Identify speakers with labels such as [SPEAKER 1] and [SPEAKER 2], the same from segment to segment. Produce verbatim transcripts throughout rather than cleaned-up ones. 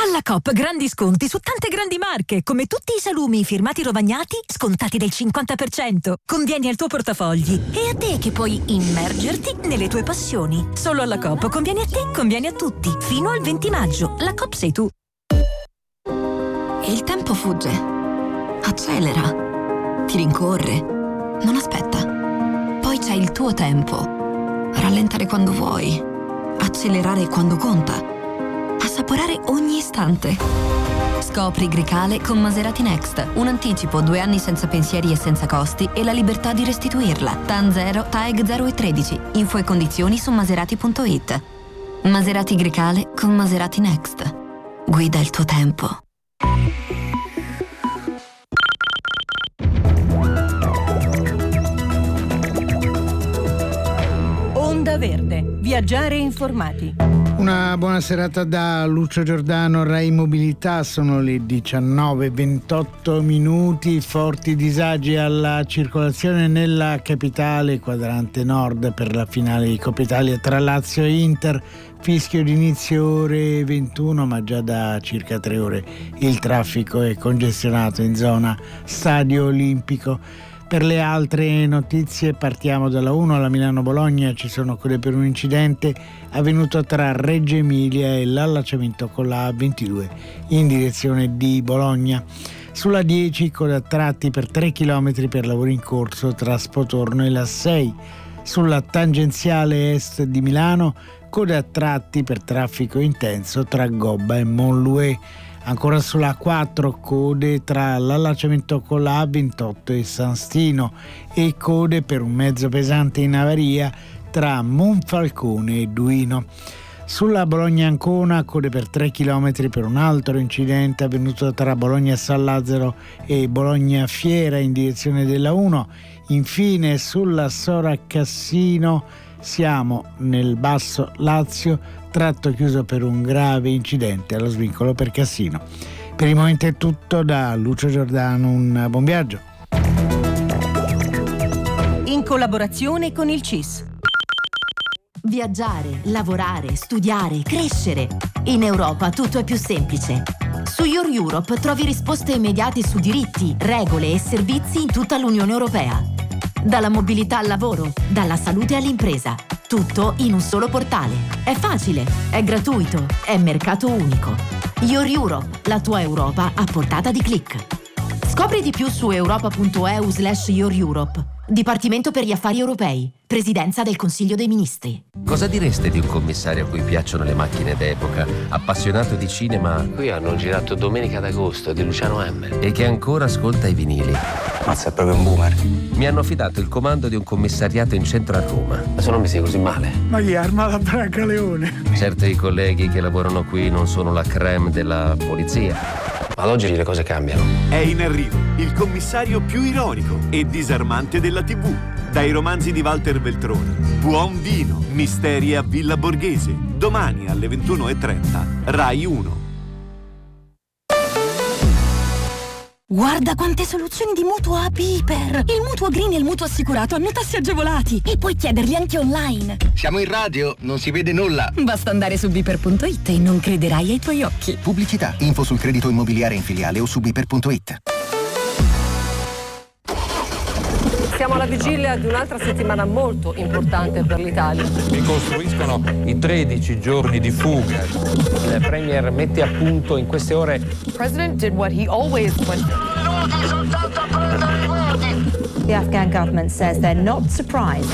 [SPEAKER 1] Alla Coop grandi sconti su tante grandi marche, come tutti i salumi firmati Rovagnati scontati del cinquanta per cento. Convieni al tuo portafogli e a te che puoi immergerti nelle tue passioni. Solo alla Coop convieni a te, convieni a tutti. Fino al venti maggio. La Coop sei tu.
[SPEAKER 2] Il tempo fugge, accelera, ti rincorre, non aspetta. Poi c'è il tuo tempo. Rallentare quando vuoi, accelerare quando conta. Assaporare ogni istante. Scopri Grecale con Maserati Next. Un anticipo, due anni senza pensieri e senza costi e la libertà di restituirla. T A N zero, T A E G zero e tredici. Info e condizioni su maserati punto it. Maserati Grecale con Maserati Next. Guida il tuo tempo.
[SPEAKER 3] Onda Verde. Viaggiare informati.
[SPEAKER 4] Una buona serata da Lucio Giordano, Rai Mobilità. Sono le diciannove e ventotto minuti. Forti disagi alla circolazione nella capitale, quadrante nord, per la finale di Coppa Italia tra Lazio e Inter. Fischio di inizio ore ventuno, ma già da circa tre ore il traffico è congestionato in zona Stadio Olimpico. Per le altre notizie partiamo dalla uno alla Milano-Bologna. Ci sono code per un incidente avvenuto tra Reggio Emilia e l'allacciamento con la A ventidue in direzione di Bologna. Sulla dieci coda a tratti per tre chilometri per lavori in corso tra Spotorno e la sei. Sulla tangenziale est di Milano code a tratti per traffico intenso tra Gobba e Montloué. Ancora sulla quattro code tra l'allacciamento con la A ventotto e San Stino e code per un mezzo pesante in avaria tra Monfalcone e Duino. Sulla Bologna-Ancona code per tre chilometri per un altro incidente avvenuto tra Bologna-San Lazzaro e Bologna-Fiera in direzione della uno. Infine sulla Sora-Cassino siamo nel Basso Lazio, tratto chiuso per un grave incidente allo svincolo per Cassino. Per il momento è tutto da Lucio Giordano, un buon viaggio.
[SPEAKER 3] In collaborazione con il C I S.
[SPEAKER 5] Viaggiare, lavorare, studiare, crescere. In Europa tutto è più semplice. Su Your Europe trovi risposte immediate su diritti, regole e servizi in tutta l'Unione Europea. Dalla mobilità al lavoro, dalla salute all'impresa. Tutto in un solo portale. È facile, è gratuito, è mercato unico. Your Europe, la tua Europa a portata di click. Scopri di più su europa punto e u slash your Europe. Dipartimento per gli affari europei. Presidenza del Consiglio dei Ministri.
[SPEAKER 6] Cosa direste di un commissario a cui piacciono le macchine d'epoca, appassionato di cinema?
[SPEAKER 7] Qui hanno girato Domenica d'Agosto di Luciano M.
[SPEAKER 6] E che ancora ascolta i vinili.
[SPEAKER 7] Mazza, è proprio un boomer.
[SPEAKER 6] Mi hanno affidato il comando di un commissariato in centro a Roma.
[SPEAKER 7] Ma se non mi sei così male.
[SPEAKER 4] Ma chi è Armata Brancaleone?
[SPEAKER 6] Certo, i colleghi che lavorano qui non sono la crème della polizia.
[SPEAKER 7] Ma ad oggi le cose cambiano.
[SPEAKER 8] È in arrivo il commissario più ironico e disarmante della tivù. Dai romanzi di Walter Veltroni. Buon vino, misteri a Villa Borghese. Domani alle ventuno e trenta. Rai uno.
[SPEAKER 9] Guarda quante soluzioni di mutuo a Piper! Il mutuo green e il mutuo assicurato hanno tassi agevolati e puoi chiederli anche online.
[SPEAKER 10] Siamo in radio, non si vede nulla.
[SPEAKER 9] Basta andare su biper punto it e non crederai ai tuoi occhi.
[SPEAKER 10] Pubblicità, info sul credito immobiliare in filiale o su biper punto it.
[SPEAKER 11] Siamo alla vigilia di un'altra settimana molto importante per l'Italia.
[SPEAKER 12] Ricostruiscono i tredici giorni di fuga. Il premier mette a punto in queste ore.
[SPEAKER 11] The president did what he always went.
[SPEAKER 13] The Afghan government says they're not surprised.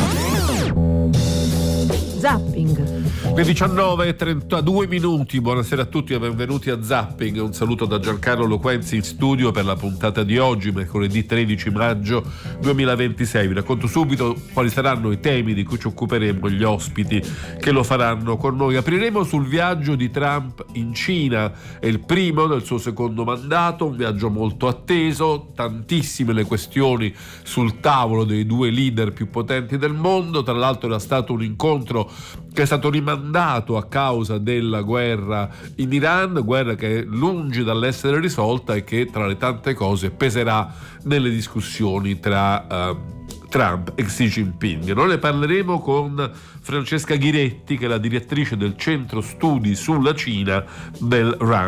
[SPEAKER 11] Zapping.
[SPEAKER 14] Le diciannove e trentadue minuti, buonasera a tutti e benvenuti a Zapping. Un saluto da Giancarlo Loquenzi in studio per la puntata di oggi, mercoledì tredici maggio duemilaventisei. Vi racconto subito quali saranno i temi di cui ci occuperemo, gli ospiti che lo faranno con noi. Apriremo sul viaggio di Trump in Cina, è il primo del suo secondo mandato, un viaggio molto atteso, tantissime le questioni sul tavolo dei due leader più potenti del mondo. Tra l'altro era stato un incontro che è stato rimandato a causa della guerra in Iran, guerra che è lungi dall'essere risolta e che tra le tante cose peserà nelle discussioni tra uh, Trump e Xi Jinping. Noi ne parleremo con Francesca Ghiretti, che è la direttrice del centro studi sulla Cina del R A